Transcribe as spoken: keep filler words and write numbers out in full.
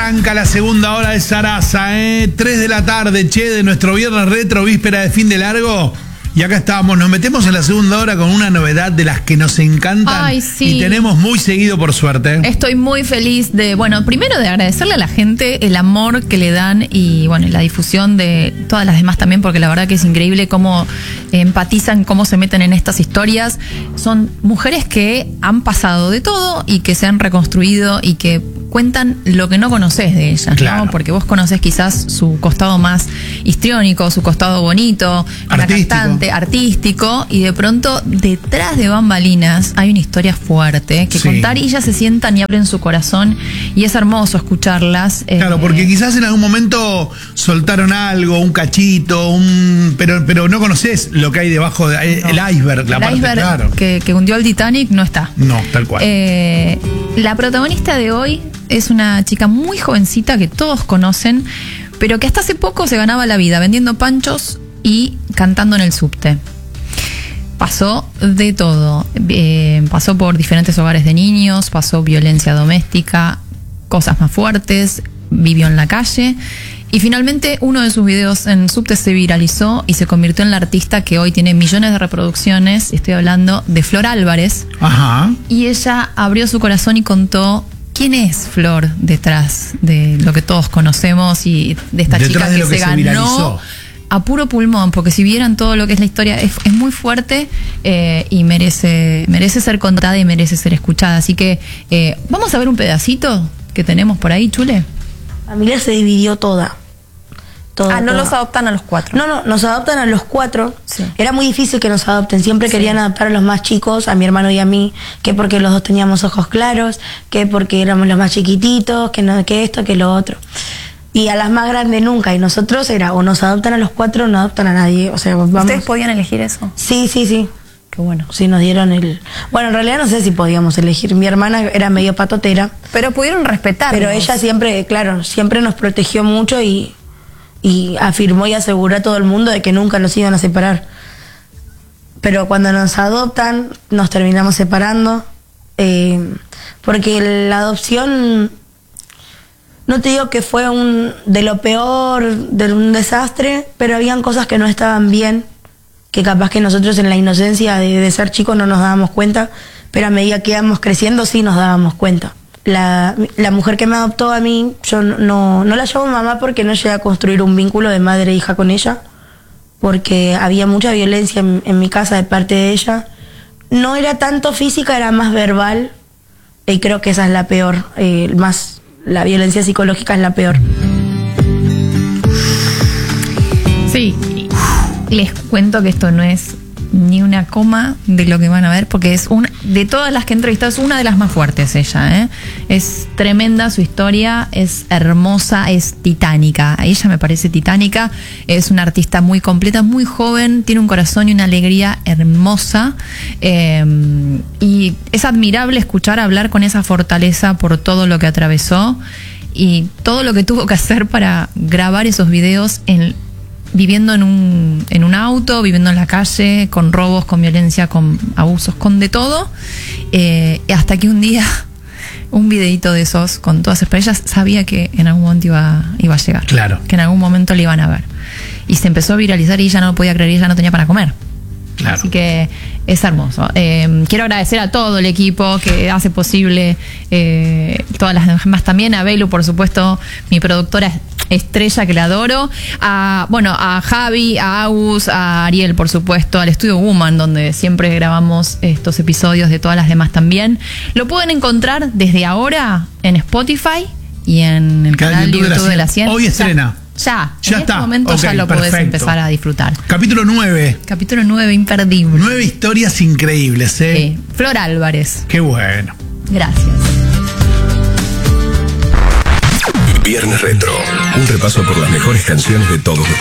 Arranca la segunda hora de Sarasa, ¿eh? tres de la tarde, che, de nuestro viernes retro, víspera de fin de largo. Y acá estamos, nos metemos en la segunda hora con una novedad de las que nos encantan. Ay, sí. Y tenemos muy seguido, por suerte. Estoy muy feliz de, bueno, primero de agradecerle a la gente el amor que le dan y, bueno, y la difusión de todas las demás también, porque la verdad que es increíble cómo empatizan, cómo se meten en estas historias. Son mujeres que han pasado de todo y que se han reconstruido y que cuentan lo que no conoces de ellas, claro, ¿no? Porque vos conoces quizás su costado más histriónico, su costado bonito, una cantante, artístico, y de pronto detrás de bambalinas hay una historia fuerte que sí. contar, y ellas se sientan y abren su corazón y es hermoso escucharlas. Claro, eh, porque quizás en algún momento soltaron algo, un cachito, un pero pero no conoces lo que hay debajo del no. el iceberg, la el parte, iceberg claro. que, que hundió el Titanic no está. No, tal cual. Eh, la protagonista de hoy es una chica muy jovencita que todos conocen, pero que hasta hace poco se ganaba la vida vendiendo panchos y cantando en el subte. Pasó de todo. Eh, pasó por diferentes hogares de niños, pasó violencia doméstica, cosas más fuertes, vivió en la calle. Y finalmente uno de sus videos en subte se viralizó y se convirtió en la artista que hoy tiene millones de reproducciones. Estoy hablando de Flor Álvarez. Ajá. Y ella abrió su corazón y contó quién es Flor detrás de lo que todos conocemos y de esta detrás chica que, de lo se, que se ganó viralizó a puro pulmón, porque si vieran todo lo que es la historia es, es muy fuerte eh, y merece merece ser contada y merece ser escuchada. Así que eh, vamos a ver un pedacito que tenemos por ahí, Chule. La familia se dividió toda. Toda, ah, no toda. los adoptan a los cuatro. No, no, nos adoptan a los cuatro. Sí. Era muy difícil que nos adopten. Siempre sí. querían adoptar a los más chicos, a mi hermano y a mí, que porque los dos teníamos ojos claros, que porque éramos los más chiquititos, que no, que esto, que lo otro. Y a las más grandes nunca. Y nosotros era o nos adoptan a los cuatro o no adoptan a nadie. O sea, vamos. ¿Ustedes podían elegir eso? Sí, sí, sí. Qué bueno. Sí, nos dieron el... Bueno, en realidad no sé si podíamos elegir. Mi hermana era medio patotera. Pero pudieron respetar. Pero ella siempre, claro, siempre nos protegió mucho y... y afirmó y aseguró a todo el mundo de que nunca nos iban a separar. Pero cuando nos adoptan, nos terminamos separando, eh, porque la adopción, no te digo que fue un de lo peor, de un desastre, pero habían cosas que no estaban bien, que capaz que nosotros en la inocencia de, de ser chicos no nos dábamos cuenta, pero a medida que íbamos creciendo sí nos dábamos cuenta. La, la mujer que me adoptó a mí, yo no, no la llamo mamá porque no llegué a construir un vínculo de madre e hija con ella, porque había mucha violencia en, en mi casa de parte de ella. No era tanto física, era más verbal, y creo que esa es la peor, eh, más la violencia psicológica es la peor. Sí, les cuento que esto no es ni una coma de lo que van a ver, porque es una de todas las que he entrevistado, es una de las más fuertes ella, ¿eh? Es tremenda su historia, es hermosa, es titánica. A ella me parece titánica, es una artista muy completa, muy joven, tiene un corazón y una alegría hermosa, eh, y es admirable escuchar hablar con esa fortaleza por todo lo que atravesó y todo lo que tuvo que hacer para grabar esos videos en viviendo en un, en un auto, viviendo en la calle, con robos, con violencia, con abusos, con de todo, eh, hasta que un día un videito de esos con todas esas, pero ella sabía que en algún momento iba, iba a llegar, claro, que en algún momento le iban a ver, y se empezó a viralizar y ella no lo podía creer, ella no tenía para comer. Claro. Así que es hermoso. Eh, quiero agradecer a todo el equipo que hace posible, eh, todas las demás también, a Belu, por supuesto, mi productora estrella que la adoro, a, bueno, a Javi, a Agus, a Ariel, por supuesto, al Estudio Woman, donde siempre grabamos estos episodios, de todas las demás también. Lo pueden encontrar desde ahora en Spotify y en el canal de YouTube de la Ciencia. Hoy estrena. Ya, ya en está. este momento Okay, ya lo perfecto. podés empezar a disfrutar. Capítulo nueve. Capítulo nueve, imperdible. Nueve historias increíbles, ¿eh? Sí. Flor Álvarez. Qué bueno. Gracias. Viernes Retro. Un repaso por las mejores canciones de todos los